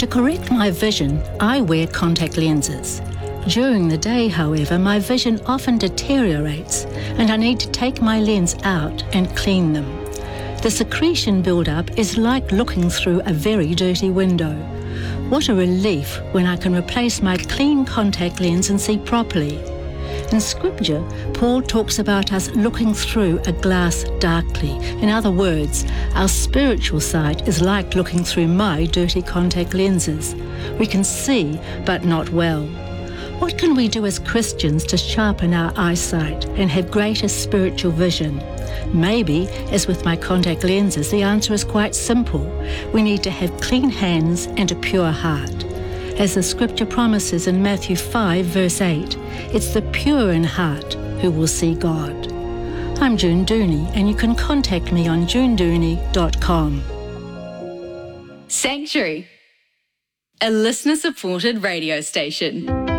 To correct my vision, I wear contact lenses. During the day, however, my vision often deteriorates and I need to take my lens out and clean them. The secretion build-up is like looking through a very dirty window. What a relief when I can replace my clean contact lens and see properly. In Scripture, Paul talks about us looking through a glass darkly. In other words, our spiritual sight is like looking through my dirty contact lenses. We can see, but not well. What can we do as Christians to sharpen our eyesight and have greater spiritual vision? Maybe, as with my contact lenses, the answer is quite simple. We need to have clean hands and a pure heart. As the Scripture promises in Matthew 5, verse 8, it's the pure in heart who will see God. I'm June Dooney, and you can contact me on junedooney.com. Sanctuary, a listener-supported radio station.